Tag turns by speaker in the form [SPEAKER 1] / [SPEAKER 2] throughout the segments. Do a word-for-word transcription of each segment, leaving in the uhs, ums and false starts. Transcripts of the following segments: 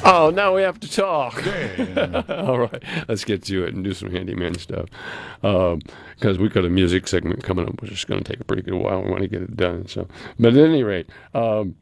[SPEAKER 1] Oh, now we have to talk.
[SPEAKER 2] Yeah.
[SPEAKER 1] All right, let's get to it and do some handyman stuff. Because um, we got a music segment coming up, which is going to take a pretty good while. We want to get it done. So, but at any rate, um,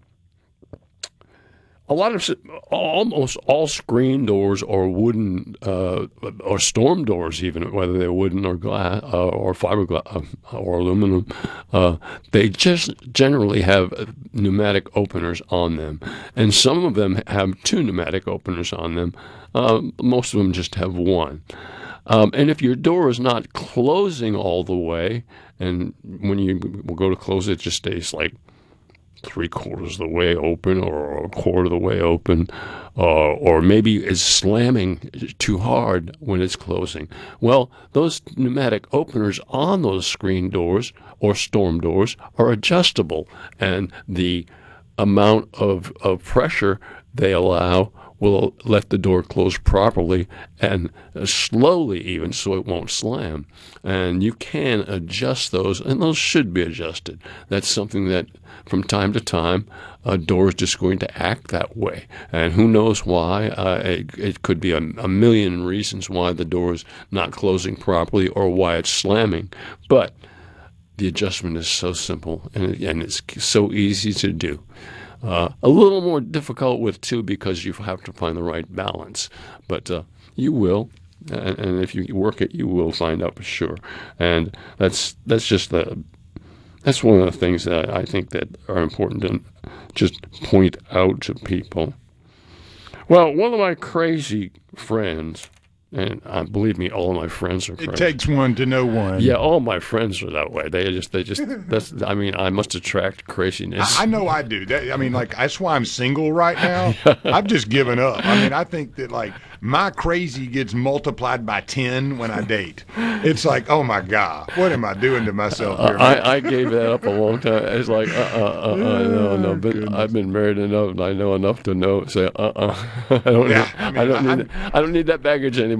[SPEAKER 1] a lot of almost all screen doors or wooden uh, or storm doors, even whether they're wooden or glass uh, or fiberglass uh, or aluminum, uh, they just generally have pneumatic openers on them, and some of them have two pneumatic openers on them. Uh, most of them just have one. Um, and if your door is not closing all the way, and when you go to close it, it just stays like three quarters of the way open or a quarter of the way open, uh, or maybe it's slamming too hard when it's closing. Well, those pneumatic openers on those screen doors or storm doors are adjustable, and the amount of, of pressure they allow will let the door close properly and slowly even, so it won't slam. And you can adjust those, and those should be adjusted. That's something that from time to time a door is just going to act that way. And who knows why. Uh, it, it could be a, a million reasons why the door is not closing properly or why it's slamming. But the adjustment is so simple, and, and it's so easy to do. Uh, a little more difficult with two because you have to find the right balance, but uh, you will, and, and if you work it, you will find out for sure. And that's that's just the that's one of the things that I think that are important to just point out to people. Well, one of my crazy friends. And uh, believe me, all of my friends are crazy.
[SPEAKER 2] It takes one to know one.
[SPEAKER 1] Yeah, all my friends are that way. They just, they just. That's. I mean, I must attract craziness.
[SPEAKER 2] I, I know I do. That, I mean, like that's why I'm single right now. I've just given up. I mean, I think that like my crazy gets multiplied by ten when I date. It's like, oh my God, what am I doing to myself here?
[SPEAKER 1] Uh, I, I gave that up a long time. It's like, uh, uh, uh, uh no, no. But
[SPEAKER 2] Goodness.
[SPEAKER 1] I've been married enough, and I know enough to know. Say, uh, uh I don't.
[SPEAKER 2] Yeah,
[SPEAKER 1] need,
[SPEAKER 2] I mean,
[SPEAKER 1] I don't
[SPEAKER 2] I-
[SPEAKER 1] need. I don't need that baggage anymore.